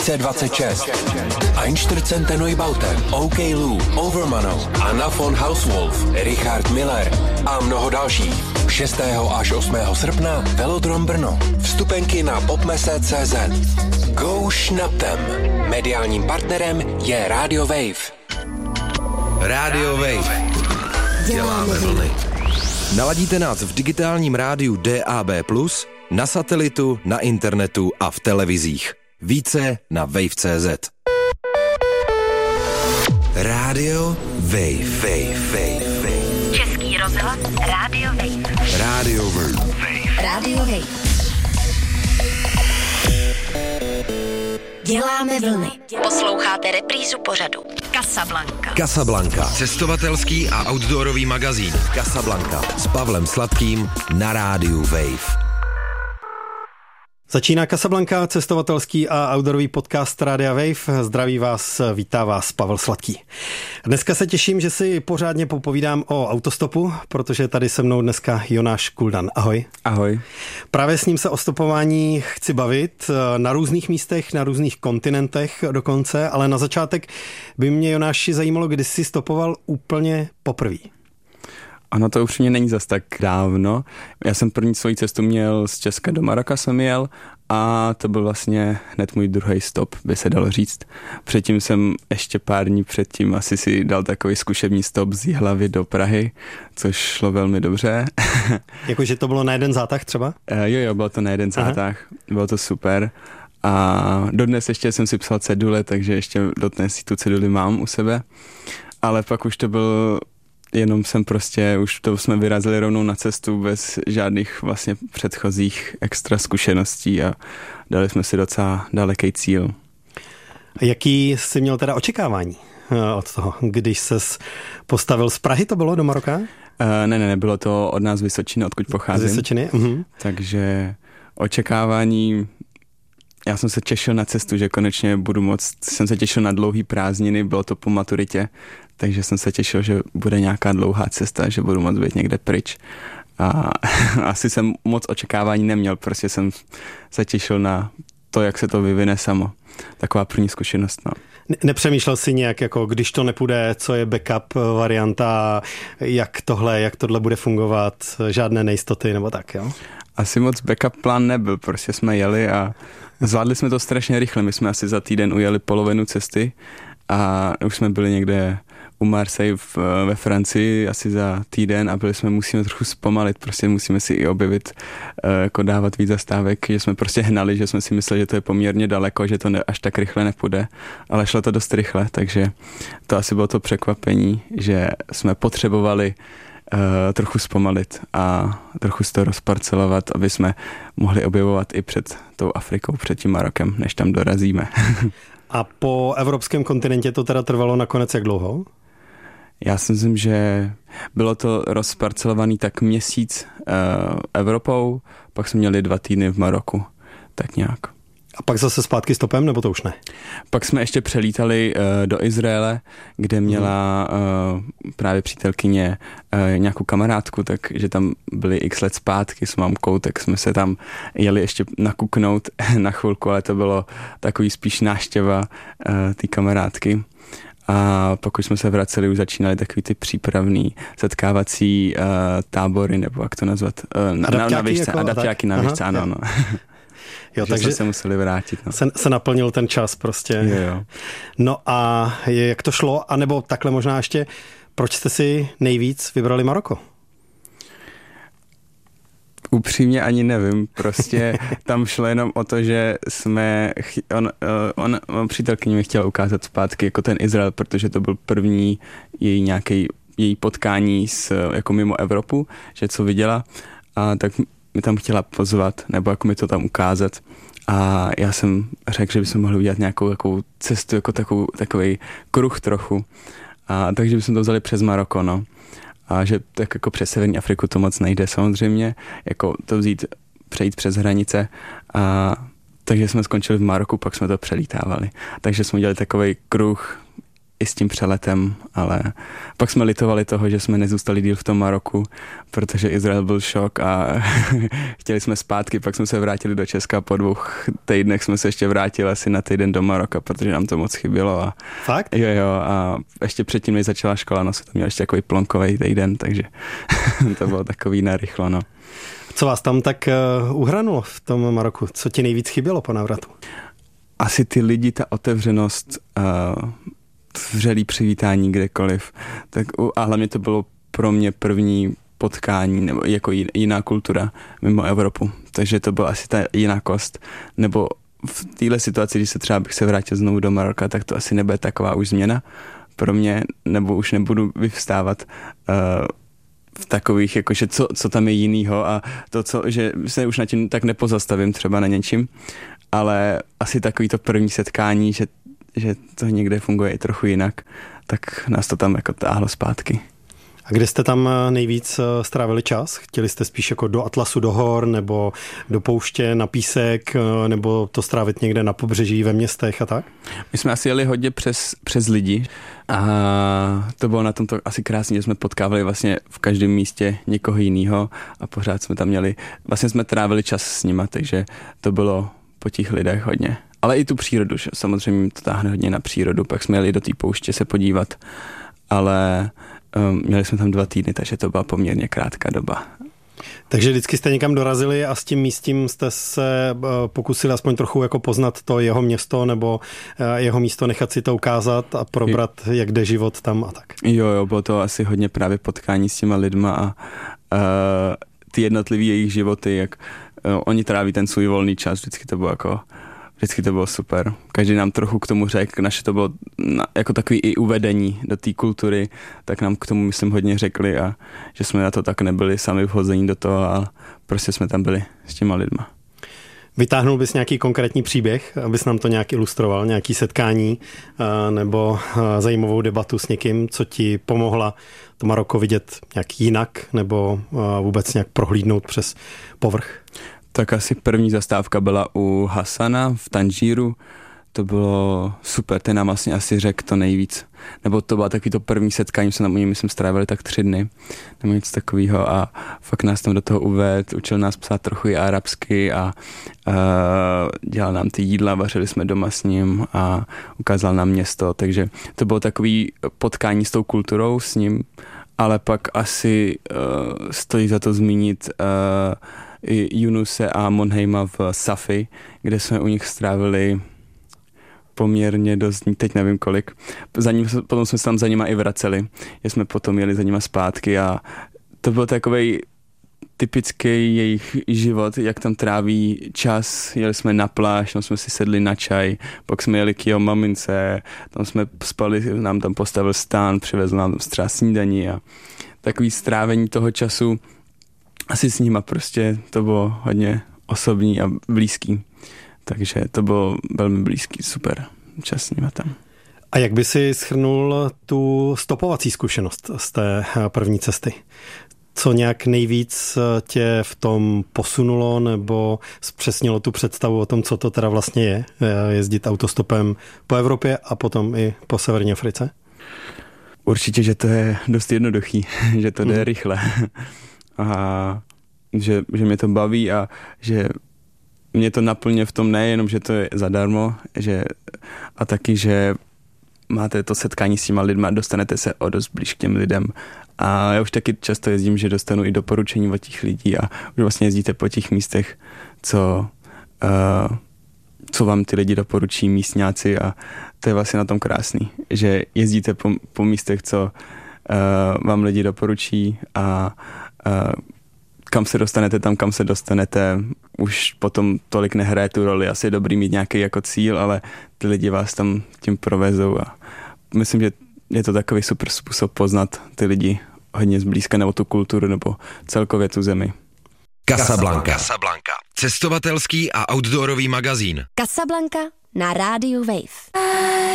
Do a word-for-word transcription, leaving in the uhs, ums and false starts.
C dvacet šest, Einstürzende Neubauten, OK Lou, Overmano, Anna von Hauswolf, Richard Miller a mnoho dalších. šestého až osmého srpna Velodrom Brno. Vstupenky na popmese tečka cé zet. Go Schnaptem. Mediálním partnerem je Radio Wave. Radio Wave. Děláme vlny. Naladíte nás v digitálním rádiu D A B plus, na satelitu, na internetu a v televizích. Více na wave tečka cé zet. Radio Wave. Wave, Wave, Wave. Český rozhlas Radio Wave. Radio Wave. Radio Wave. Děláme vlny. Posloucháte reprízu pořadu Casablanca. Casablanca. Cestovatelský a outdoorový magazín Casablanca s Pavlem Sladkým na rádiu Wave. Začíná Casablanca, cestovatelský a outdoorový podcast Rádia Wave. Zdraví vás, vítá vás Pavel Sladký. Dneska se těším, že si pořádně popovídám o autostopu, protože tady se mnou dneska Jonáš Kuldan. Ahoj. Ahoj. Právě s ním se o stopování chci bavit na různých místech, na různých kontinentech dokonce, ale na začátek by mě, Jonáši, zajímalo, kdy jsi stopoval úplně poprvé. Ano, to už mě není zas tak dávno. Já jsem první svoji cestu měl z Česka do Maroka jsem jel a to byl vlastně hned můj druhý stop, by se dalo říct. Předtím jsem ještě pár dní předtím asi si dal takový zkušební stop z Jihlavy do Prahy, což šlo velmi dobře. Jakože to bylo na jeden zátah třeba? Jo, jo, bylo to na jeden Aha. zátah, bylo to super. A dodnes ještě jsem si psal cedule, takže ještě dodnes si tu ceduli mám u sebe. Ale pak už to byl... Jenom jsem prostě, už to jsme vyrazili rovnou na cestu bez žádných vlastně předchozích extra zkušeností a dali jsme si docela daleký cíl. Jaký jsi měl teda očekávání od toho, když ses postavil z Prahy, to bylo do Maroka? Uh, ne, ne, ne, bylo to od nás z Vysočiny, odkud pocházím. Z Vysočiny? Uh-huh. Takže očekávání... Já jsem se těšil na cestu, že konečně budu moct, jsem se těšil na dlouhý prázdniny, bylo to po maturitě, takže jsem se těšil, že bude nějaká dlouhá cesta, že budu moct být někde pryč. A asi jsem moc očekávání neměl, prostě jsem se těšil na to, jak se to vyvine samo. Taková první zkušenost, no. Nepřemýšlel jsi nějak, jako když to nepůjde, co je backup varianta, jak tohle, jak tohle bude fungovat, žádné nejistoty nebo tak, jo? Asi moc backup plán nebyl, prostě jsme jeli a zvládli jsme to strašně rychle. My jsme asi za týden ujeli polovinu cesty a už jsme byli někde u Marseille v, ve Francii asi za týden a byli jsme, musíme trochu zpomalit, prostě musíme si i objevit, jako dávat víc zastávek, že jsme prostě hnali, že jsme si mysleli, že to je poměrně daleko, že to ne, až tak rychle nepůjde, ale šlo to dost rychle, takže to asi bylo to překvapení, že jsme potřebovali Uh, trochu zpomalit a trochu z toho rozparcelovat, aby jsme mohli objevovat i před tou Afrikou, před tím Marokem, než tam dorazíme. A po evropském kontinentě to teda trvalo nakonec jak dlouho? Já si myslím, že bylo to rozparcelovaný tak měsíc uh, Evropou, pak jsme měli dva týdny v Maroku, tak nějak. A pak zase zpátky stopem, nebo to už ne? Pak jsme ještě přelítali uh, do Izraele, kde měla uh, právě přítelkyně uh, nějakou kamarádku, takže tam byli x let zpátky s mamkou, tak jsme se tam jeli ještě nakuknout na chvilku, ale to bylo takový spíš návštěva uh, té kamarádky. A pokud jsme se vraceli, už začínaly takový ty přípravný setkávací uh, tábory, nebo jak to nazvat? Uh, na, na, na výšce, jako, adaptáky na výšce, ano, ano. Jo, takže jsme se museli vrátit. No. Se, se naplnil ten čas prostě. Jo, jo. No a jak to šlo? A nebo takhle možná ještě, proč jste si nejvíc vybrali Maroko? Upřímně ani nevím, prostě tam šlo jenom o to, že jsme, on, on, on přítelkyně mi chtěla ukázat zpátky jako ten Izrael, protože to byl první její nějaký její potkání s, jako mimo Evropu, že co viděla, a tak mi tam chtěla pozvat, nebo jako mi to tam ukázat. A já jsem řekl, že bychom mohli udělat nějakou takovou cestu, jako takovou, takovej kruh trochu. A takže bychom to vzali přes Maroko, no. A že tak jako přes Severní Afriku to moc nejde samozřejmě, jako to vzít, přejít přes hranice. A takže jsme skončili v Maroku, pak jsme to přelítávali. Takže jsme udělali takovej kruh i s tím přeletem, ale pak jsme litovali toho, že jsme nezůstali díl v tom Maroku, protože Izrael byl šok a chtěli jsme zpátky, pak jsme se vrátili do Česka, po dvou týdnech jsme se ještě vrátili asi na týden do Maroka, protože nám to moc chybělo. A fakt? Jo, jo, a ještě předtím, než začala škola, no se to měl ještě takový plonkový týden, takže to bylo takový narychlo, no. Co vás tam tak uh, uhranulo v tom Maroku? Co ti nejvíc chybělo po návratu? Asi ty lidi, ta otevřenost, uh, vřelý přivítání kdekoliv. Tak, a hlavně to bylo pro mě první potkání, nebo jako jiná kultura mimo Evropu. Takže to byla asi ta jinakost. Nebo v téhle situaci, když se třeba bych se vrátil znovu do Maroka, tak to asi nebude taková už změna pro mě, nebo už nebudu vyvstávat uh, v takových, jakože co, co tam je jinýho a to, co, že se už na tím tak nepozastavím třeba na něčím, ale asi takový to první setkání, že, že to někde funguje i trochu jinak, tak nás to tam jako táhlo zpátky. A kde jste tam nejvíc strávili čas? Chtěli jste spíš jako do Atlasu, do hor, nebo do pouště, na písek, nebo to strávit někde na pobřeží, ve městech a tak? My jsme asi jeli hodně přes, přes lidi a to bylo na tomto asi krásně, že jsme potkávali vlastně v každém místě někoho jiného a pořád jsme tam měli, vlastně jsme trávili čas s nima, takže to bylo po těch lidech hodně. Ale i tu přírodu, že samozřejmě to táhne hodně na přírodu, pak jsme jeli do té pouště se podívat, ale um, měli jsme tam dva týdny, takže to byla poměrně krátká doba. Takže vždycky jste někam dorazili a s tím místím jste se pokusili aspoň trochu jako poznat to jeho město nebo jeho místo, nechat si to ukázat a probrat, jak jde život tam a tak. Jo, jo, bylo to asi hodně právě potkání s těma lidma a uh, ty jednotlivý jejich životy, jak uh, oni tráví ten svůj volný čas, vždycky to bylo jako Vždycky to bylo super. Každý nám trochu k tomu řekl, naše to bylo na, jako takový i uvedení do té kultury, tak nám k tomu, myslím, hodně řekli a že jsme na to tak nebyli sami vhození do toho, ale prostě jsme tam byli s těma lidma. Vytáhnul bys nějaký konkrétní příběh, abys nám to nějak ilustroval, nějaký setkání nebo zajímavou debatu s někým, co ti pomohla to Maroko vidět nějak jinak nebo vůbec nějak prohlídnout přes povrch? Tak asi první zastávka byla u Hasana v Tanžíru. To bylo super, ten nám vlastně asi řekl to nejvíc. Nebo to bylo takový to první setkání, jsme tam u něj, myslím, strávili tak tři dny, nebo něco takového a fakt nás tam do toho uvedl, učil nás psát trochu i arabsky a uh, dělal nám ty jídla, vařili jsme doma s ním a ukázal nám město, takže to bylo takový potkání s tou kulturou s ním, ale pak asi uh, stojí za to zmínit uh, i Junuse a Monheima v Safi, kde jsme u nich strávili poměrně dost, teď nevím kolik. Za ním, potom jsme se tam za nima i vraceli, že jsme potom jeli za nima zpátky a to byl takovej typický jejich život, jak tam tráví čas. Jeli jsme na pláž, tam jsme si sedli na čaj, pak jsme jeli k jeho mamince, tam jsme spali, nám tam postavil stán, přivezl nám třeba snídaní a takový strávení toho času asi s nima prostě to bylo hodně osobní a blízký. Takže to bylo velmi blízký, super čas s nima tam. A jak by si shrnul tu stopovací zkušenost z té první cesty? Co nějak nejvíc tě v tom posunulo nebo zpřesnilo tu představu o tom, co to teda vlastně je, jezdit autostopem po Evropě a potom i po severní Africe? Určitě, že to je dost jednoduchý, že to jde hmm. rychle. A že, že mě to baví a že mě to naplňuje v tom nejenom, že to je zadarmo, že, a taky, že máte to setkání s těma lidma, dostanete se o dost blíž k těm lidem. A já už taky často jezdím, že dostanu i doporučení od těch lidí a už vlastně jezdíte po těch místech, co, uh, co vám ty lidi doporučí místňáci a to je vlastně na tom krásný, že jezdíte po, po místech, co uh, vám lidi doporučí a uh, kam se dostanete tam, kam se dostanete, už potom tolik nehraje tu roli. Asi je dobrý mít nějaký jako cíl, ale ty lidi vás tam tím provezou a myslím, že je to takový super způsob poznat ty lidi hodně zblízka nebo tu kulturu nebo celkově tu zemi. Casablanca. Casablanca. Cestovatelský a outdoorový magazín. Casablanca na rádiu Wave.